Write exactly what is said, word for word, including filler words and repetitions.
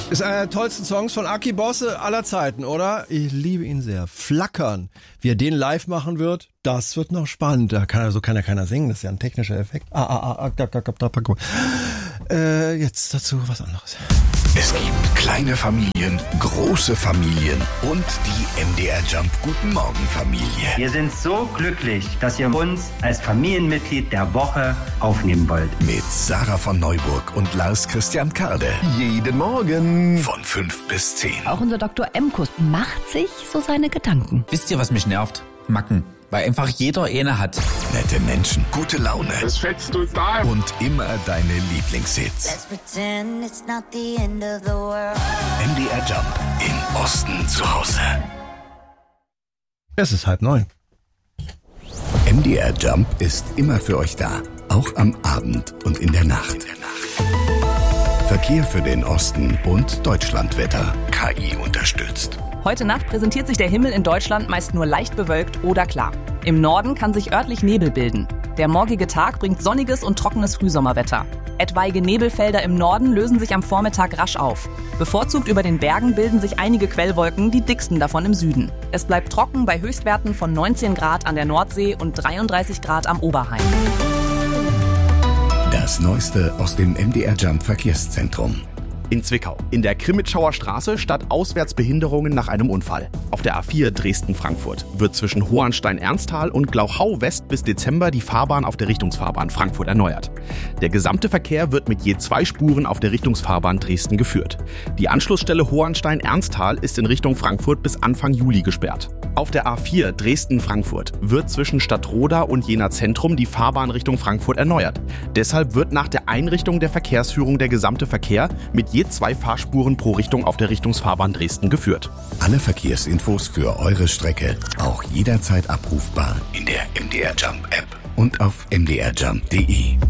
Ist einer der tollsten Songs von Aki Bosse aller Zeiten, oder? Ich liebe ihn sehr. Flackern. Wie er den live machen wird, das wird noch spannend. Da kann er, so kann ja keiner singen, das ist ja ein technischer Effekt. Ah, ah, ah, ah, da, da, da, da, da. Äh, jetzt dazu was anderes. Es gibt kleine Familien, große Familien und die M D R Jump Guten Morgen Familie. Wir sind so glücklich, dass ihr uns als Familienmitglied der Woche aufnehmen wollt. Mit Sarah von Neuburg und Lars Christian Karde. Jeden Morgen. Von fünf bis zehn. Auch unser Doktor Emkus macht sich so seine Gedanken. Wisst ihr, was mich nervt? Macken. Weil einfach jeder eine hat. Nette Menschen, gute Laune. Das fetzt total. Und immer deine Lieblingshits. Let's pretend it's not the end of the world. M D R Jump im Osten zu Hause. Es ist halb neun. M D R Jump ist immer für euch da. Auch am Abend und in der Nacht. Verkehr für den Osten und Deutschlandwetter. K I unterstützt. Heute Nacht präsentiert sich der Himmel in Deutschland meist nur leicht bewölkt oder klar. Im Norden kann sich örtlich Nebel bilden. Der morgige Tag bringt sonniges und trockenes Frühsommerwetter. Etwaige Nebelfelder im Norden lösen sich am Vormittag rasch auf. Bevorzugt über den Bergen bilden sich einige Quellwolken, die dicksten davon im Süden. Es bleibt trocken bei Höchstwerten von neunzehn Grad an der Nordsee und dreiunddreißig Grad am Oberrhein. Das Neueste aus dem M D R Jump Verkehrszentrum. In Zwickau. In der Krimitschauer Straße statt Auswärtsbehinderungen nach einem Unfall. Auf der A vier Dresden-Frankfurt wird zwischen Hohenstein-Ernsthal und Glauchau-West bis Dezember die Fahrbahn auf der Richtungsfahrbahn Frankfurt erneuert. Der gesamte Verkehr wird mit je zwei Spuren auf der Richtungsfahrbahn Dresden geführt. Die Anschlussstelle Hohenstein-Ernsthal ist in Richtung Frankfurt bis Anfang Juli gesperrt. Auf der A vier Dresden-Frankfurt wird zwischen Stadtroda und Jena Zentrum die Fahrbahn Richtung Frankfurt erneuert. Deshalb wird nach der Einrichtung der Verkehrsführung der gesamte Verkehr mit je zwei Fahrspuren pro Richtung auf der Richtungsfahrbahn Dresden geführt. Alle Verkehrsinfos für eure Strecke auch jederzeit abrufbar in der M D R Jump App und auf m d r jump punkt d e.